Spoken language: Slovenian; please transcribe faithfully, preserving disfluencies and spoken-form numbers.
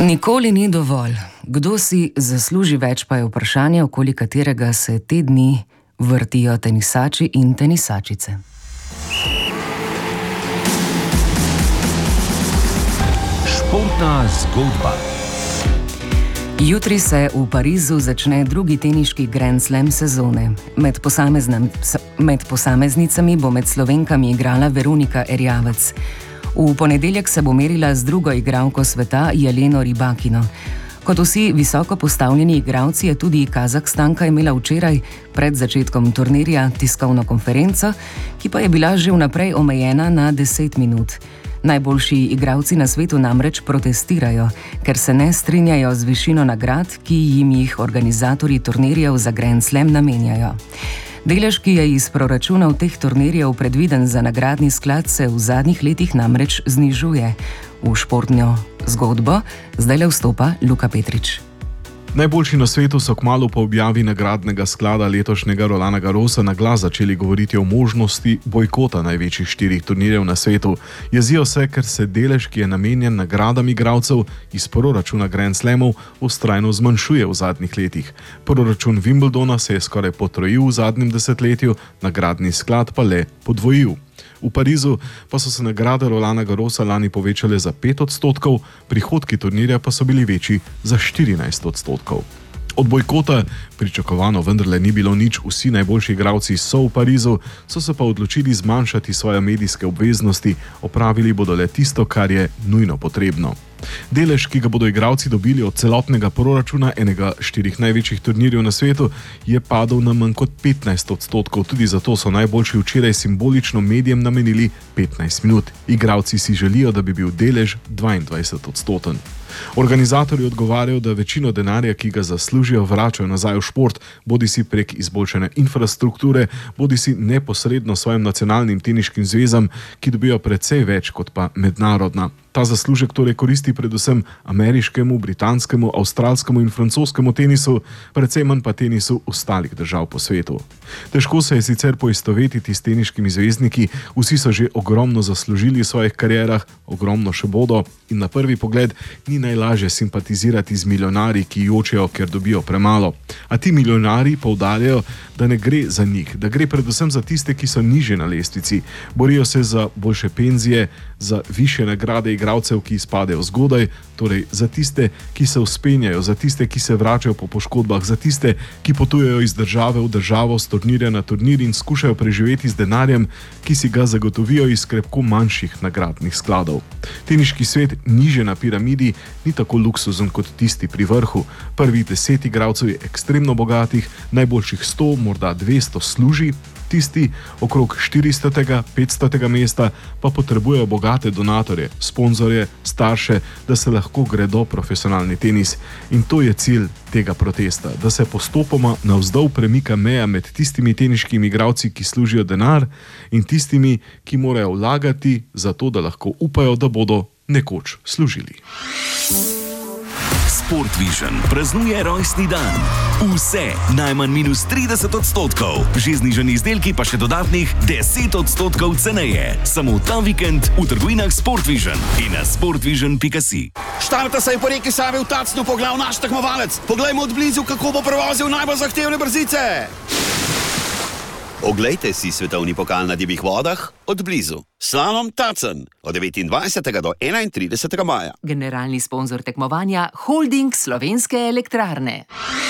Nikoli ni dovolj. Kdo si zasluži več, pa je vprašanje, okoli katerega se te dni vrtijo tenisači in tenisačice. Športna zgodba. Jutri se v Parizu začne drugi teniški Grand Slam sezone. Med, med posameznicami bo med Slovenkami igrala Veronika Erjavec. V ponedeljek se bo merila z drugo igralko sveta Jeleno Rybakino. Kot vsi visoko postavljeni igralci je tudi Kazahstanka imela včeraj pred začetkom turnirja tiskovno konferenco, ki pa je bila že vnaprej omejena na deset minut. Najboljši igralci na svetu namreč protestirajo, ker se ne strinjajo z višino nagrad, ki jim jih organizatorji turnirjev za Grand Slam namenjajo. Delež, ki je iz proračunov teh turnirjev predviden za nagradni sklad, se v zadnjih letih namreč znižuje. V športno zgodbo zdaj le vstopa Luka Petrič. Najboljši na svetu so kmalu po objavi nagradnega sklada letošnjega Rolanda Garrosa na glas začeli govoriti o možnosti bojkota največjih štirih turnirjev na svetu. Jezijo se, ker se delež, ki je namenjen nagradam igralcev iz proračuna Grand Slamov, vztrajno zmanjšuje v zadnjih letih. Proračun Wimbledona se je skoraj potrojil v zadnjem desetletju, nagradni sklad pa le podvojil. V Parizu pa so se nagrade Rolanda Garrosa lani povečale za pet odstotkov, prihodki turnirja pa so bili večji za štirinajst odstotkov. Od bojkota pričakovano vendarle ni bilo nič, vsi najboljši igralci so v Parizu, so se pa odločili zmanjšati svoje medijske obveznosti, opravili bodo le tisto, kar je nujno potrebno. Delež, ki ga bodo igralci dobili od celotnega proračuna enega štirih največjih turnirjev na svetu, je padel na manj kot petnajst odstotkov, tudi zato so najboljši včeraj simbolično medijem namenili petnajst minut. Igralci si želijo, da bi bil delež dvaindvajset odstoten. Organizatorji odgovarjajo, da večino denarja, ki ga zaslužijo, vračajo nazaj v šport, bodi si prek izboljšane infrastrukture, bodi si neposredno svojim nacionalnim teniškim zvezam, ki dobijo precej več kot pa mednarodna. Ta zaslužek torej koristi predvsem ameriškemu, britanskemu, avstralskemu in francoskemu tenisu, precej manj pa tenisu ostalih držav po svetu. Težko se je sicer poistovetiti s teniškimi zvezdniki, vsi so že ogromno zaslužili v svojih karierah, ogromno še bodo in na prvi pogled ni najlažje simpatizirati z milijonarji, ki jočejo, ker dobijo premalo. A ti milijonarji poudarjajo, da ne gre za njih, da gre predvsem za tiste, ki so nižje na lestvici. Borijo se za boljše penzije, za višje nagrade igralcev, ki izpadejo zgodaj, torej za tiste, ki se vzpenjajo, za tiste, ki se vračajo po poškodbah, za tiste, ki potujejo iz države v državo, s turnirja na turnir in skušajo preživeti z denarjem, ki si ga zagotovijo iz krepko manjših nagradnih skladov. Teniški svet niže na piramidi ni tako luksuzen kot tisti pri vrhu. Prvih deset igralcev je ekstremno bogatih, najboljših sto, morda dvesto služi, tisti okrog štiristo, petsto mesta pa potrebujejo bogate donatorje, sponzorje, starše, da se lahko gredo profesionalni tenis. In to je cilj tega protesta, da se postopoma navzdol premika meja med tistimi teniškimi igralci, ki služijo denar, in tistimi, ki morajo vlagati za to, da lahko upajo, da bodo nekoč služili. Sport Vision praznuje rojstni dan. Vse najmanj minus trideset odstotkov. Že znižani izdelki pa še dodatnih deset odstotkov ceneje. Samo ta vikend v trgovinah Sport Vision in na sportvision pika si. Štarta se je po reki Savi v Tacnu poglal naš tekmovalec. Poglejmo od blizu, kako bo prevozil najbolj zahtevne brzice. Oglejte si svetovni pokal na divjih vodah od blizu. Slalom Tacen od devetindvajsetega do enaintridesetega maja. Generalni sponzor tekmovanja Holding Slovenske elektrarne.